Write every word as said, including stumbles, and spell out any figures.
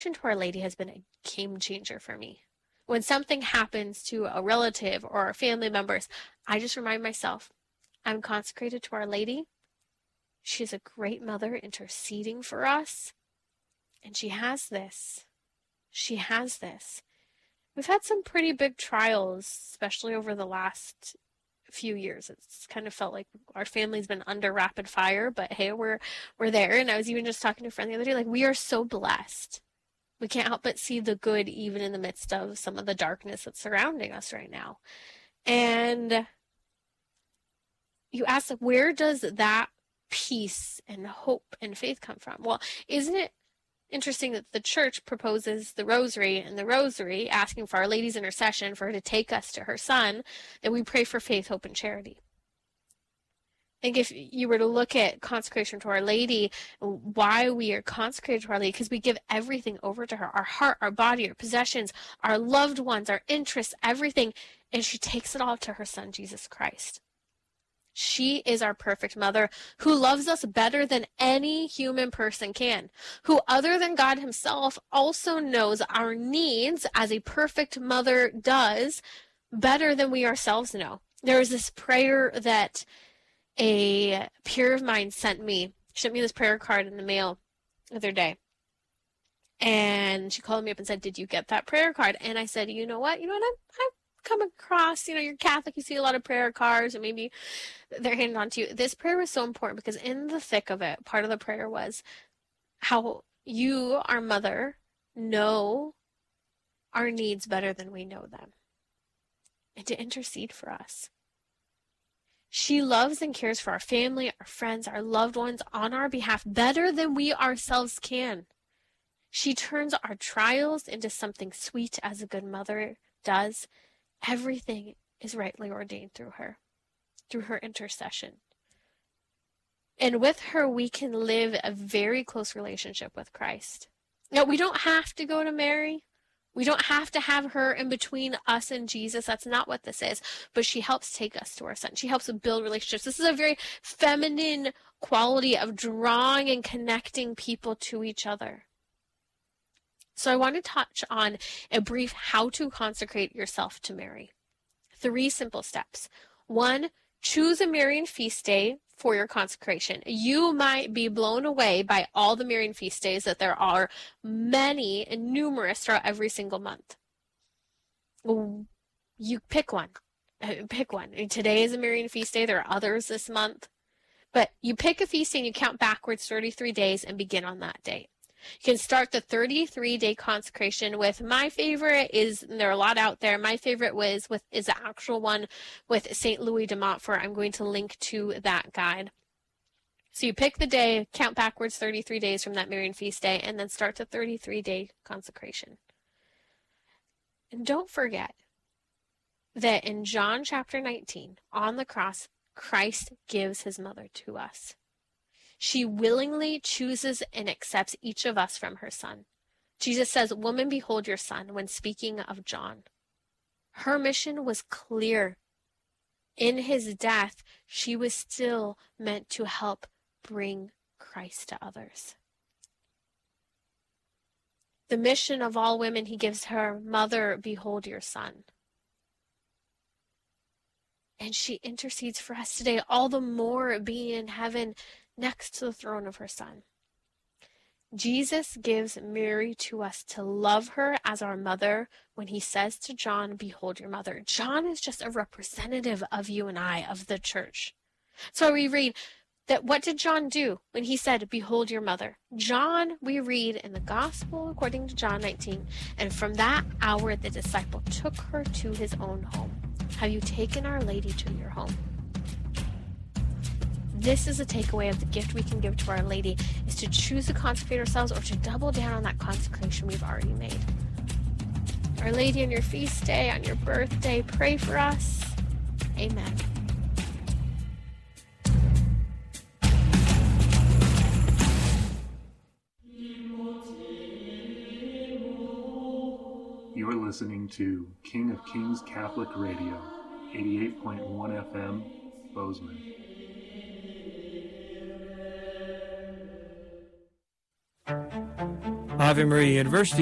to Our Lady has been a game changer for me. When something happens to a relative or family members, I just remind myself, I'm consecrated to Our Lady. She's a great mother interceding for us. And she has this. She has this. We've had some pretty big trials, especially over the last few years. It's kind of felt like our family's been under rapid fire, but hey, we're we're there. And I was even just talking to a friend the other day, like, we are so blessed. We can't help but see the good even in the midst of some of the darkness that's surrounding us right now. And you ask, like, where does that peace and hope and faith come from? Well, isn't it interesting that the church proposes the rosary, and the rosary, asking for Our Lady's intercession for her to take us to her Son, that we pray for faith, hope, and charity. I think if you were to look at consecration to Our Lady, why we are consecrated to Our Lady, because we give everything over to her, our heart, our body, our possessions, our loved ones, our interests, everything, and she takes it all to her Son, Jesus Christ. She is our perfect mother who loves us better than any human person can, who other than God himself also knows our needs as a perfect mother does better than we ourselves know. There was this prayer that a peer of mine sent me. She sent me this prayer card in the mail the other day. And she called me up and said, did you get that prayer card? And I said, you know what? You know what? I'm, I'm come across, you know, you're Catholic, you see a lot of prayer cards, and maybe they're handed on to you. This prayer was so important because in the thick of it, part of the prayer was how you, our mother, know our needs better than we know them, and to intercede for us. She loves and cares for our family, our friends, our loved ones on our behalf better than we ourselves can. She turns our trials into something sweet as a good mother does. Everything is rightly ordained through her, through her intercession. And with her, we can live a very close relationship with Christ. Now, we don't have to go to Mary. We don't have to have her in between us and Jesus. That's not what this is. But she helps take us to our Son. She helps build relationships. This is a very feminine quality of drawing and connecting people to each other. So I want to touch on a brief how to consecrate yourself to Mary. Three simple steps. One, choose a Marian feast day for your consecration. You might be blown away by all the Marian feast days that there are, many and numerous throughout every single month. You pick one. Pick one. Today is a Marian feast day. There are others this month. But you pick a feast day and you count backwards thirty-three days and begin on that date. You can start the thirty-three day consecration with, my favorite is, and there are a lot out there, my favorite was with is the actual one with Saint Louis de Montfort. I'm going to link to that guide. So you pick the day, count backwards thirty-three days from that Marian feast day, and then start the thirty-three day consecration. And don't forget that in John chapter nineteen, on the cross, Christ gives his mother to us. She willingly chooses and accepts each of us from her Son. Jesus says, woman, behold your Son, when speaking of John. Her mission was clear. In his death, she was still meant to help bring Christ to others. The mission of all women, he gives her, mother, behold your Son. And she intercedes for us today, all the more being in heaven next to the throne of her Son. Jesus gives Mary to us to love her as our mother when he says to John, behold your mother. John is just a representative of you and I, of the church. So we read that what did John do when he said, behold your mother? John, we read in the gospel according to John nineteen, and from that hour the disciple took her to his own home. Have you taken Our Lady to your home? This is a takeaway of the gift we can give to Our Lady, is to choose to consecrate ourselves or to double down on that consecration we've already made. Our Lady, on your feast day, on your birthday, pray for us. Amen. You are listening to King of Kings Catholic Radio, eighty-eight point one F M, Bozeman. Ave Maria University